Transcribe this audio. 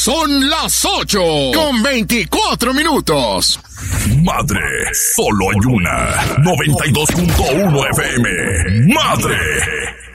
Son las 8:24. Madre, solo hay una. 92.1 FM. Madre.